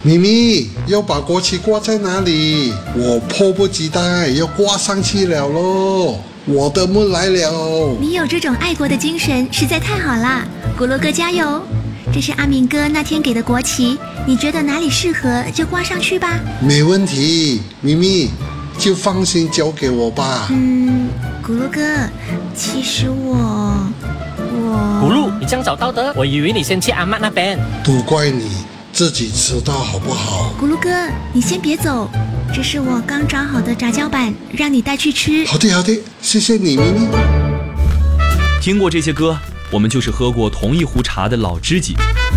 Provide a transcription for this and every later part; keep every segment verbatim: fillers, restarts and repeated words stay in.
咪咪，要把国旗挂在哪里？我迫不及待要挂上去了咯！我的梦来了。 你有这种爱国的精神实在太好啦，咕噜哥加油！这是阿明哥那天给的国旗，你觉得哪里适合就挂上去吧。 没问题，咪咪就放心交给我吧。 嗯，咕噜哥，其实我我咕噜，你这样早到的，我以为你先去阿嬷那边。 都怪你自己迟到好不好？ 咕噜哥，你先别走，这是我刚炸好的炸椒板，让你带去吃。 好的好的，谢谢你，咪咪。 听过这些歌，我们就是喝过同一壶茶的老知己。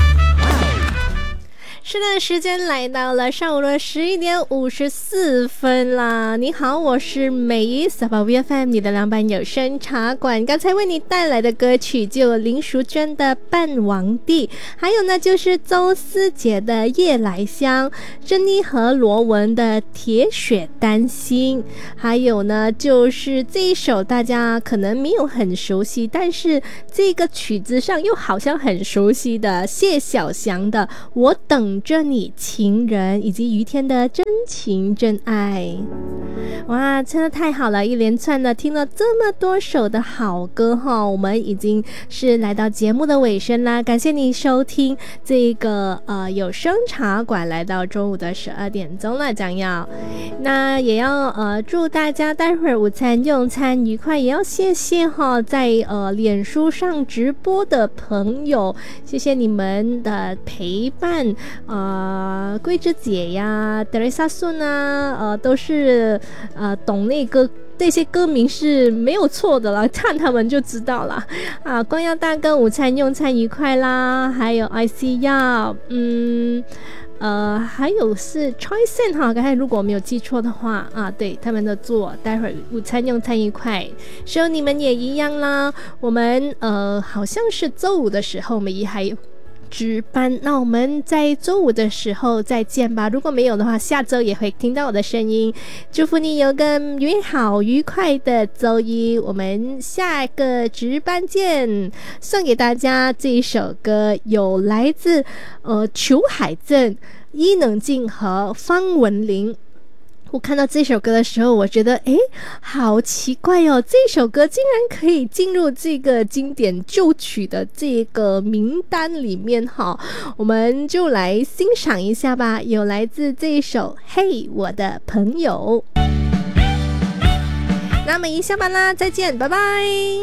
是的，时间来到了上午的十一点五十四分啦。你好，我是美姨 Sabah F M 你的凉拌有声茶馆。刚才为你带来的歌曲就有林淑娟的《半王帝》，还有呢就是周思杰的《夜来香》，珍妮和罗文的《铁血丹心》，还有呢就是这一首大家可能没有很熟悉，但是这个曲子上又好像很熟悉的谢小翔的《我等着你情人》，以及于天的真情真爱。哇，真的太好了，一连串的听了这么多首的好歌哈，我们已经是来到节目的尾声啦。感谢你收听这个呃有声茶馆，来到中午的十二点钟了，将要那也要呃祝大家待会儿午餐用餐愉快，也要谢谢哈在呃脸书上直播的朋友，谢谢你们的陪伴。呃，桂枝姐呀，德蕾莎顺啊，呃，都是呃懂那个这些歌名是没有错的了，看他们就知道了啊。光耀大哥，午餐用餐愉快啦，还有 I C 要，嗯。呃，还有是 Choice 哈，刚才如果没有记错的话啊，对他们的做，待会儿午餐用餐愉快，所以你们也一样啦。我们呃好像是周五的时候，我们也还有值班，那我们在周五的时候再见吧。如果没有的话，下周也会听到我的声音。祝福你有个美好愉快的周一，我们下个值班见。送给大家这一首歌，有来自呃裘海正、伊能静和方文琳。我看到这首歌的时候，我觉得诶好奇怪哦，这首歌竟然可以进入这个经典旧曲的这个名单里面哈，我们就来欣赏一下吧。有来自这一首嘿我的朋友。那么一下班啦，再见，拜拜。